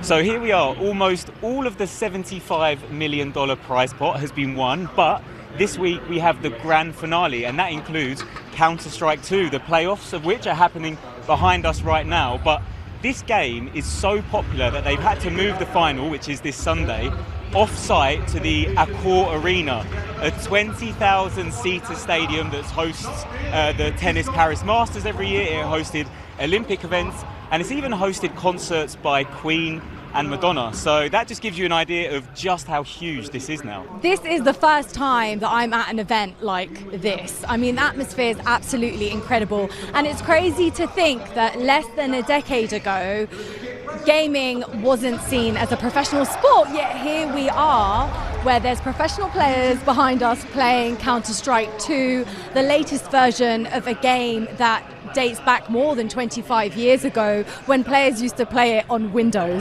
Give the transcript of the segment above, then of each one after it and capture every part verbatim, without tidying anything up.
So here we are, almost all of the seventy-five million dollars prize pot has been won, but this week we have the grand finale, and that includes Counter-Strike two, the playoffs of which are happening behind us right now. But this game is so popular that they've had to move the final, which is this Sunday, off-site to the Accor Arena, a twenty thousand seater stadium that hosts uh, the Tennis Paris Masters every year. It hosted Olympic events, and it's even hosted concerts by Queen and Madonna. So that just gives you an idea of just how huge this is now. This is the first time that I'm at an event like this. I mean, the atmosphere is absolutely incredible, and it's crazy to think that less than a decade ago, gaming wasn't seen as a professional sport, yet here we are, where there's professional players behind us playing Counter-Strike two, the latest version of a game that dates back more than twenty-five years ago, when players used to play it on Windows.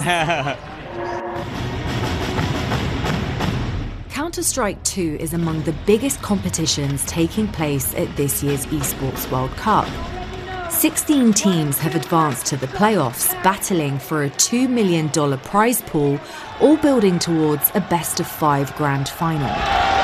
Counter-Strike two is among the biggest competitions taking place at this year's Esports World Cup. sixteen teams have advanced to the playoffs, battling for a two million dollars prize pool, all building towards a best-of-five grand final.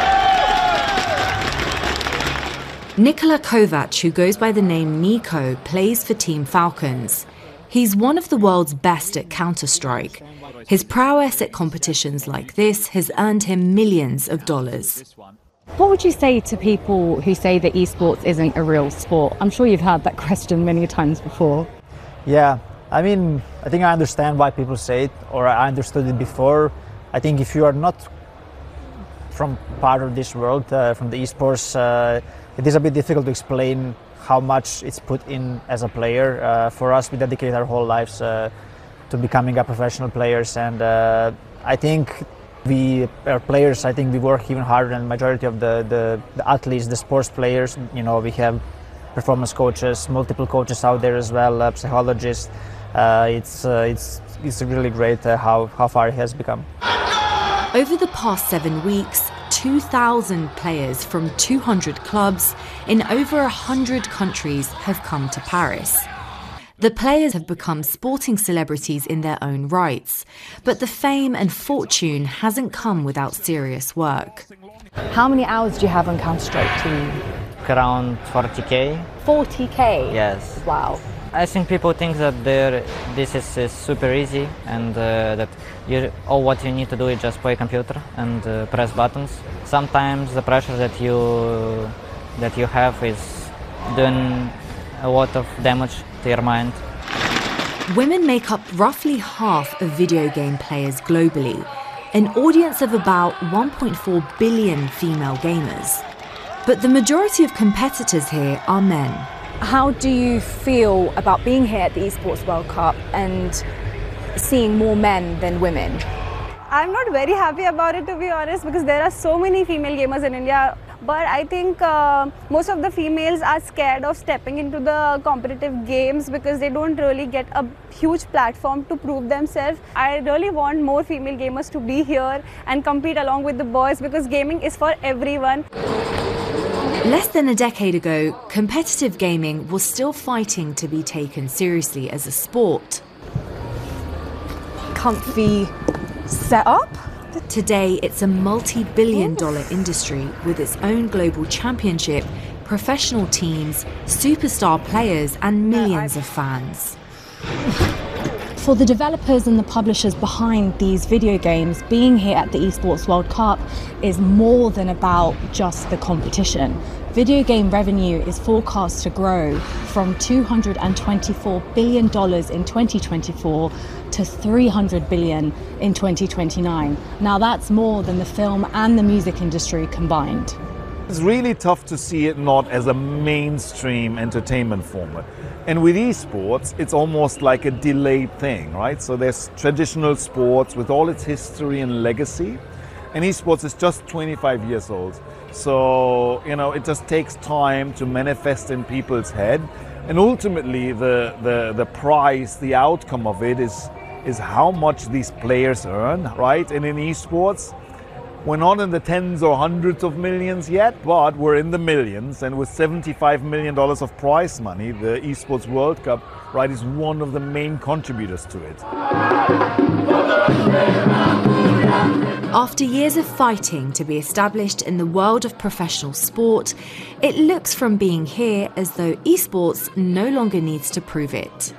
Nikola Kovac, who goes by the name Nico, plays for Team Falcons. He's one of the world's best at Counter-Strike. His prowess at competitions like this has earned him millions of dollars. What would you say to people who say that esports isn't a real sport? I'm sure you've heard that question many times before. Yeah, I mean, I think I understand why people say it, or I understood it before. I think if you are not from part of this world, uh, from the esports, uh, it is a bit difficult to explain how much it's put in as a player. Uh, for us, we dedicate our whole lives uh, to becoming a professional players, and uh, I think we are players. I think we work even harder than the majority of the, the, the athletes, the sports players. You know, we have performance coaches, multiple coaches out there as well, uh, psychologists. Uh, it's uh, it's it's really great uh, how how far it has become. Over the past seven weeks, two thousand players from two hundred clubs in over one hundred countries have come to Paris. The players have become sporting celebrities in their own rights, but the fame and fortune hasn't come without serious work. How many hours do you have on Counter-Strike two? Around forty K. forty K? Yes. Wow. I think people think that this is uh, super easy, and uh, that you, all what you need to do is just play computer and uh, press buttons. Sometimes the pressure that you that you have is doing a lot of damage to your mind. Women make up roughly half of video game players globally, an audience of about one point four billion female gamers. But the majority of competitors here are men. How do you feel about being here at the Esports World Cup and seeing more men than women? I'm not very happy about it, to be honest, because there are so many female gamers in India. But I think uh, most of the females are scared of stepping into the competitive games because they don't really get a huge platform to prove themselves. I really want more female gamers to be here and compete along with the boys, because gaming is for everyone. Less than a decade ago, competitive gaming was still fighting to be taken seriously as a sport. Comfy setup. Today, it's a multi-billion dollar industry with its own global championship, professional teams, superstar players, and millions of fans. For the developers and the publishers behind these video games, being here at the Esports World Cup is more than about just the competition. Video game revenue is forecast to grow from two hundred twenty-four billion dollars in twenty twenty-four to three hundred billion dollars in twenty twenty-nine. Now that's more than the film and the music industry combined. It's really tough to see it not as a mainstream entertainment format. And with esports, it's almost like a delayed thing, right? So there's traditional sports with all its history and legacy, and esports is just twenty-five years old. So, you know, it just takes time to manifest in people's head. And ultimately, the, the, the prize, the outcome of it is, is how much these players earn, right? And in esports, We're not in the tens or hundreds of millions yet, but we're in the millions. And with seventy-five million dollars of prize money, the Esports World Cup, right, is one of the main contributors to it. After years of fighting to be established in the world of professional sport, it looks from being here as though esports no longer needs to prove it.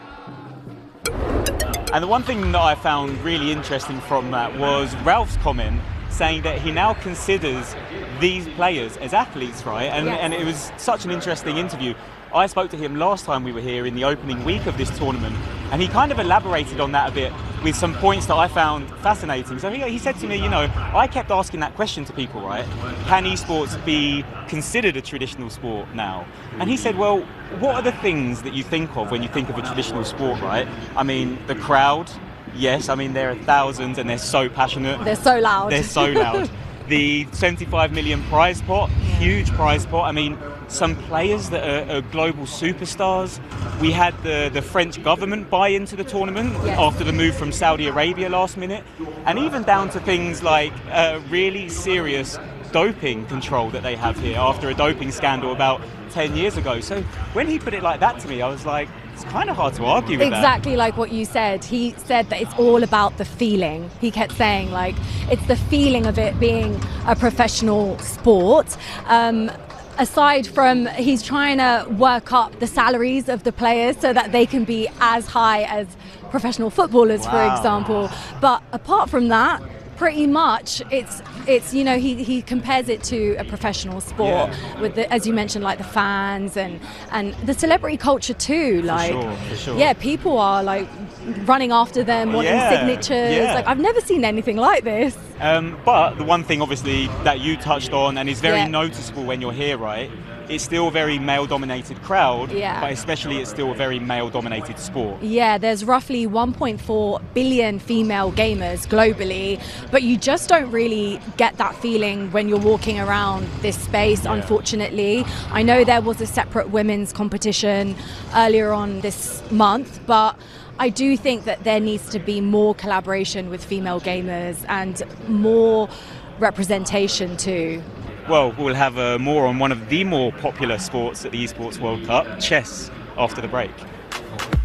And the one thing that I found really interesting from that was Ralph's comment saying that he now considers these players as athletes, right? And, yes. and it was such an interesting interview. I spoke to him last time we were here in the opening week of this tournament, and he kind of elaborated on that a bit with some points that I found fascinating. So he, he said to me, you know, I kept asking that question to people, right? Can esports be considered a traditional sport now? And he said, well, what are the things that you think of when you think of a traditional sport, right? I mean, the crowd, yes, I mean, there are thousands and they're so passionate. They're so loud. They're so loud. The seventy-five million prize pot, huge prize pot. I mean, some players that are, are global superstars. We had the, the French government buy into the tournament yes. after the move from Saudi Arabia last minute. And even down to things like uh, really serious doping control that they have here after a doping scandal about ten years ago. So when he put it like that to me, I was like, it's kind of hard to argue with exactly that. Like what you said. He said that it's all about the feeling. He kept saying, like, it's the feeling of it being a professional sport. Um, aside from, he's trying to work up the salaries of the players so that they can be as high as professional footballers, wow. for example. But apart from that, pretty much it's it's you know he, he compares it to a professional sport yeah. with the, as you mentioned, like the fans and and the celebrity culture too, like for sure, for sure. yeah, people are like running after them, wanting yeah, signatures. yeah. Like, I've never seen anything like this. Um, but the one thing obviously that you touched on and is very yeah. noticeable when you're here, right? It's still a very male-dominated crowd, yeah. but especially it's still a very male-dominated sport. Yeah, there's roughly one point four billion female gamers globally, but you just don't really get that feeling when you're walking around this space, yeah. unfortunately. I know there was a separate women's competition earlier on this month, but I do think that there needs to be more collaboration with female gamers and more representation too. Well, we'll have uh, more on one of the more popular sports at the Esports World Cup, chess, after the break.